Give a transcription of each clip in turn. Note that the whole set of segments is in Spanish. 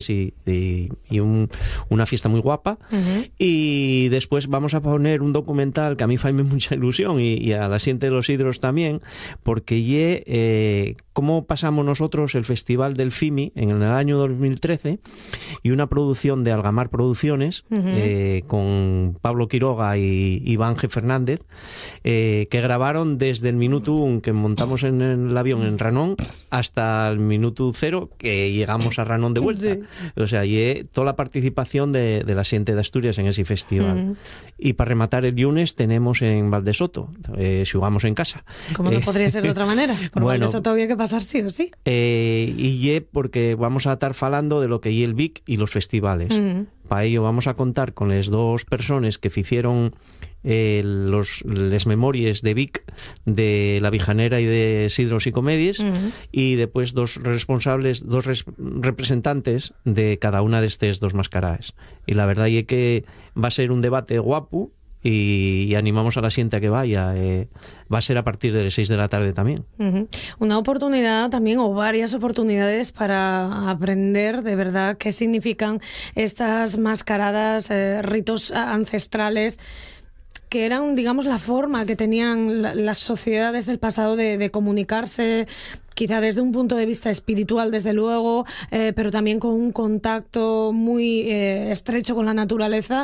una fiesta muy guapa. Y después vamos a poner un documental que a mí me mucha ilusión y a la Siente de los Hidros también, porque cómo pasamos nosotros el Festival del FIMI en el año 2013 y una producción de Algamar Producciones con Pablo Quiroga y Iván G. Fernández, que grabaron desde el minuto 1 que montamos en el avión en Ranón hasta el minuto 0 que llegamos a Ranón de vuelta. Sí. O sea, y toda la participación de la Siente de Asturias en ese festival. Y para rematar el lunes tenemos en Valdesoto, jugamos en casa. ¿Cómo no podría ser de otra manera? Por bueno, Valdesoto había que pasar sí o sí. Y porque vamos a estar falando de lo que es el Vic y los festivales. Para ello vamos a contar con las dos personas que hicieron les memorias de Vic, de La Vijanera y de Sidros y Comedies, y después dos representantes de cada una de estas dos mascaradas. Y la verdad es que va a ser un debate guapo y animamos a la Siente a que vaya. Va a ser a partir de las 6 de la tarde también. Una oportunidad también, o varias oportunidades para aprender de verdad qué significan estas mascaradas, ritos ancestrales, que eran, digamos, la forma que tenían las sociedades del pasado de comunicarse, quizá desde un punto de vista espiritual, desde luego, pero también con un contacto muy estrecho con la naturaleza.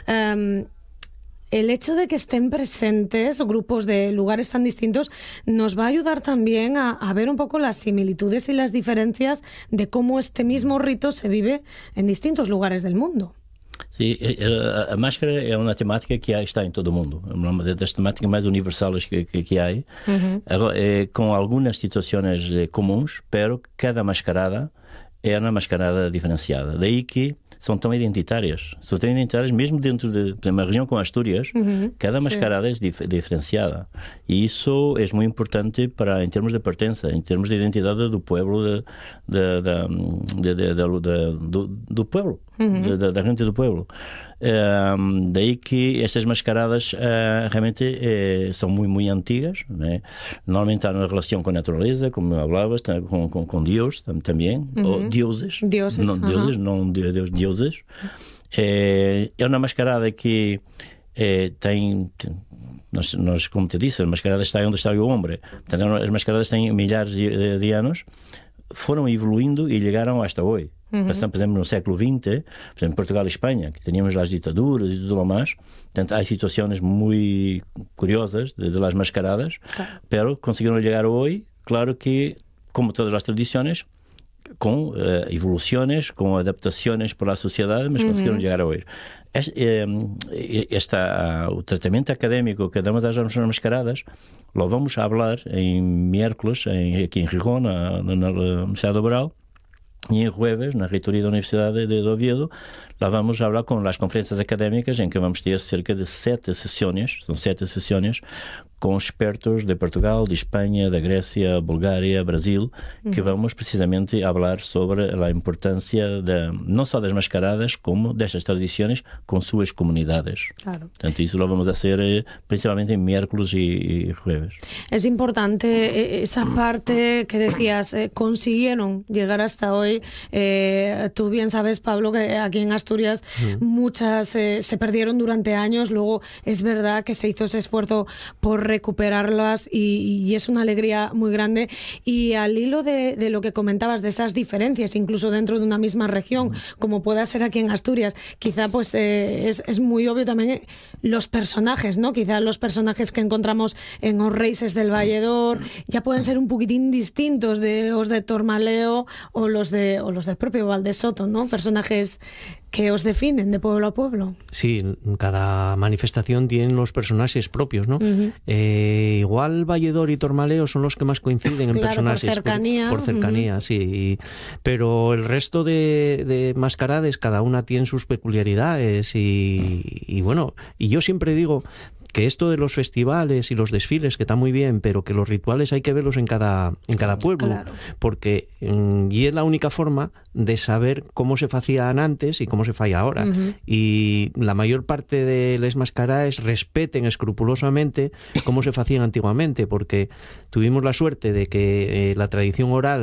El hecho de que estén presentes grupos de lugares tan distintos nos va a ayudar también a ver un poco las similitudes y las diferencias de cómo este mismo rito se vive en distintos lugares del mundo. Sim, a máscara é uma temática que está em todo o mundo. É uma das temáticas mais universais que há. Agora, com algumas situações comuns, pero cada mascarada é uma mascarada diferenciada. Daí que são tão identitárias. São tão identitárias mesmo dentro de uma região como Astúrias, cada mascarada é diferenciada. E isso é muito importante em termos de pertença, em termos de identidade do pueblo, do pueblo, da gente do pueblo. Daí que estas mascaradas realmente são muito antigas, né? Normalmente há uma relação com a natureza, como falavas, com Deus também, ou deuses, não deuses, não deuses. É uma mascarada que tem, nós, como te disse, a mascarada está onde está o homem. Portanto, as mascaradas têm milhares de anos, foram evoluindo e chegaram hasta hoje. Passamos, por exemplo, no século XX, por exemplo, em Portugal e Espanha, que teníamos as ditaduras e tudo o mais. Portanto, há situações muito curiosas de las mascaradas, pero conseguiram chegar hoje, claro que, como todas as tradições, com evoluções, com adaptações para a sociedade, mas conseguiram chegar a hoje. O tratamento académico que damos às mascaradas, lo vamos a falar em miércoles, aqui em Gijón, na Universidade de Obral, e em jueves, na reitoria da Universidade de Oviedo, lá vamos a falar com as conferências académicas, em que vamos ter cerca de 7 sessões, são 7 sessões, com expertos de Portugal, de Espanha, da Grécia, Bulgária, Brasil, que vamos precisamente a falar sobre a importância não só das mascaradas, como destas tradições com suas comunidades. Claro. Portanto, isso lo vamos a hacer principalmente en miércoles y jueves. Es importante esa parte que decías, consiguieron llegar hasta hoy. Tú bien sabes, Pablo, que aquí en Asturias muchas se perdieron durante años. Luego es verdad que se hizo ese esfuerzo por recuperarlas y es una alegría muy grande. Y al hilo de lo que comentabas, de esas diferencias, incluso dentro de una misma región, como pueda ser aquí en Asturias, quizá pues es muy obvio también los personajes, ¿no? Quizá los personajes que encontramos en Os Reises del Valledor ya pueden ser un poquitín distintos de os de Tormaleo o los del propio Valdesoto, ¿no? Personajes que os definen de pueblo a pueblo. Sí, cada manifestación tiene los personajes propios, ¿no? Igual Valledor y Tormaleo son los que más coinciden en personajes. Por cercanía. Por cercanía, sí. Pero el resto de mascarades, cada una tiene sus peculiaridades y bueno, y yo siempre digo que esto de los festivales y los desfiles, que está muy bien, pero que los rituales hay que verlos en cada pueblo, claro. Porque y es la única forma de saber cómo se hacían antes y cómo se falla ahora. Y la mayor parte de las mascaradas respeten escrupulosamente cómo se hacían antiguamente, porque tuvimos la suerte de que la tradición oral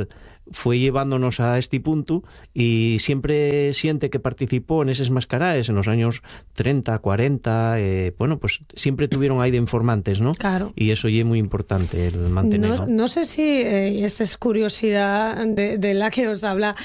fue llevándonos a este punto y siempre siente que participó en esas mascaradas en los años 30, 40, bueno, pues siempre tuvieron ahí de informantes, ¿no? Claro. Y eso es muy importante, el mantenerlo. No sé si, esta es curiosidad de la que os habla,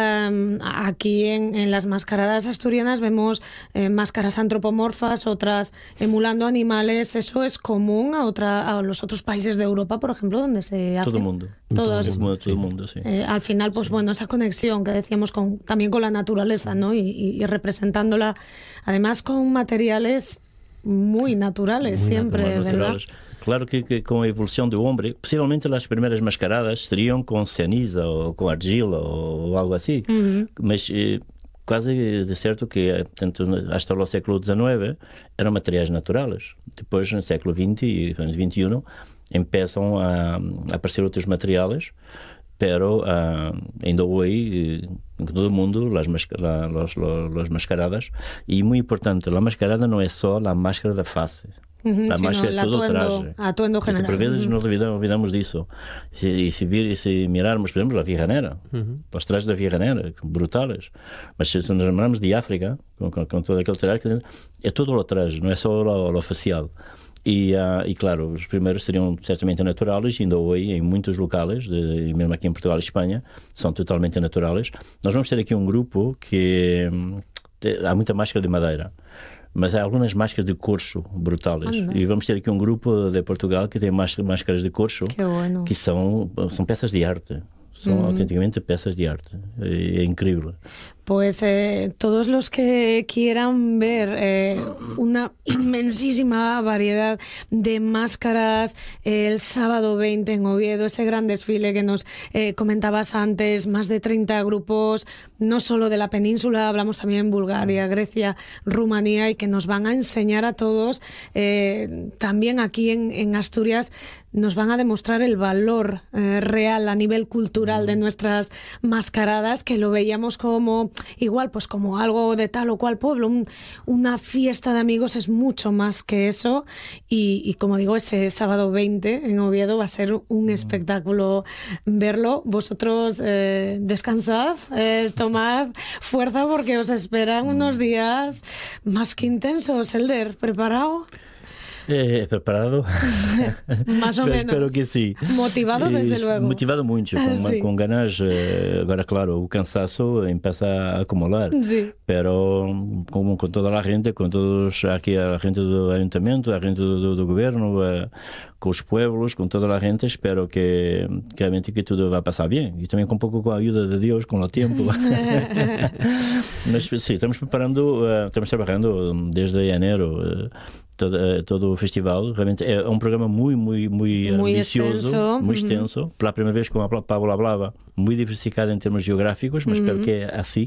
aquí en las mascaradas asturianas vemos máscaras antropomorfas, otras emulando animales. ¿Eso es común a los otros países de Europa, por ejemplo, donde se hace? Todo el mundo. Todo el mundo, sí. Al final, pues bueno, esa conexión que decíamos también con la naturaleza, ¿no? Y representándola, además con materiales muy naturales, muy siempre, naturales. ¿verdad? Claro que com a evolução do homem, possivelmente as primeiras mascaradas seriam com ceniza ou com argila ou algo assim, mas quase de certo que tanto hasta o século XIX eram materiais naturais. Depois, no século XX e XXI, começam a aparecer outros materiais, pero ainda hoje em todo o mundo las mascaradas, y muy importante, la mascarada no es só la máscara da face. La máscara es todo traje. Atuendo general. Por vezes nos olvidamos disso. E se mirarmos, por exemplo, a Via Janeira, os trajes da Via Janeira, brutales. Mas se nos lembrarmos de África, com todo aquele traje, é todo o traje, não é só o facial. E claro, os primeiros seriam certamente naturais, ainda hoje em muitos locais, mesmo aqui em Portugal e Espanha, são totalmente naturais. Nós vamos ter aqui um grupo que há muita máscara de madeira, mas há algumas máscaras de corcho brutales. E vamos ter aqui um grupo de Portugal que tem máscaras de corcho que são peças de arte. Son auténticamente piezas de arte. Es increíble. Pues todos los que quieran ver una inmensísima variedad de máscaras el sábado 20 en Oviedo, ese gran desfile que nos comentabas antes, más de 30 grupos, no solo de la península, hablamos también Bulgaria, Grecia, Rumanía, y que nos van a enseñar a todos, también aquí en Asturias, nos van a demostrar el valor real a nivel cultural de nuestras mascaradas, que lo veíamos como igual, pues como algo de tal o cual pueblo. Una fiesta de amigos es mucho más que eso, y como digo, ese sábado 20 en Oviedo va a ser un espectáculo verlo. Vosotros descansad, tomad fuerza, porque os esperan unos días más que intensos. Elder, ¿preparado? Preparado? Más o menos. Espero que sim. Motivado, desde luego. Motivado muito, com ganas. Agora, claro, o cansaço começa a acumular. Sí. Pero com toda a gente, com todos aqui, a gente do ayuntamiento, a gente do governo, com os pueblos, com toda a gente, espero que realmente que tudo vai passar bem. E também com um pouco com a ajuda de Deus, com o tempo. Mas sim, estamos trabalhando desde janeiro. Todo o festival realmente é um programa muito ambicioso, extenso. Muito extenso. Pela primeira vez, como a Pablo falava, muito diversificado em termos geográficos, mas espero que é assim,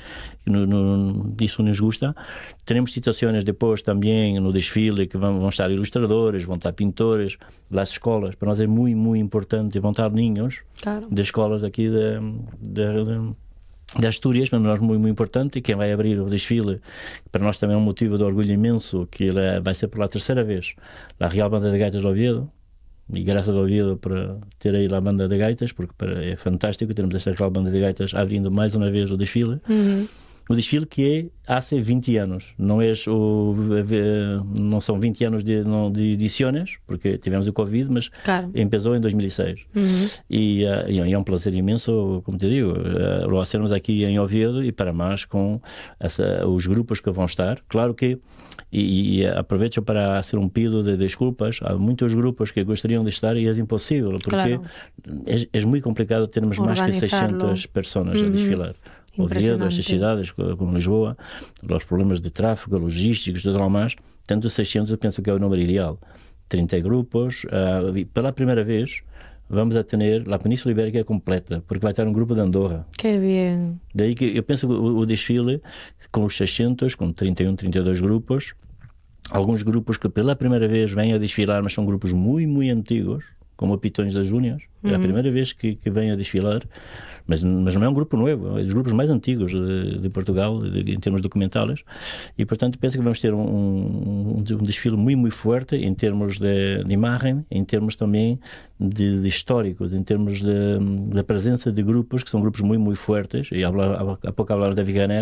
isso nos gusta. Teremos situações depois também no desfile, que vão estar ilustradores, vão estar pintores, las escolas. Para nós é muito importante, vão estar ninhos de escolas aqui de Astúrias, para nós muito importante, e quem vai abrir o desfile, para nós também é um motivo de orgulho imenso, que vai ser pela terceira vez a Real Banda de Gaitas de Oviedo, e graças a Oviedo para ter aí a Banda de Gaitas, porque é fantástico termos esta Real Banda de Gaitas abrindo mais uma vez o desfile. O desfile que há 20 anos, não são 20 anos de edições, porque tivemos o Covid, mas começou em 2006. E é um prazer imenso, como te digo, lo hacemos aqui em Oviedo, e para mais com os grupos que vão estar. Claro que, e aproveito para fazer um pedido de desculpas, há muitos grupos que gostariam de estar e é impossível, porque é muito complicado termos mais que 600 pessoas a desfilar. Oviedo, estas cidades como Lisboa, os problemas de tráfego, logísticos, tudo mais, tanto 600 eu penso que é o número ideal. 30 grupos, pela primeira vez vamos a ter a Península Ibérica completa, porque vai estar um grupo de Andorra. Que bem! Daí que eu penso que o desfile, com os 600, com 31, 32 grupos, alguns grupos que pela primeira vez vêm a desfilar, mas são grupos muito antigos, como Pitões das Júniors. É a primeira vez que vem a desfilar, mas não é um grupo novo, é dos grupos mais antigos de Portugal, em termos documentais, e portanto penso que vamos ter um desfile muito, muito forte em termos de imagem, em termos também de históricos, em termos da presença de grupos que são grupos muito, muito fortes, e há pouco falar da Viganer,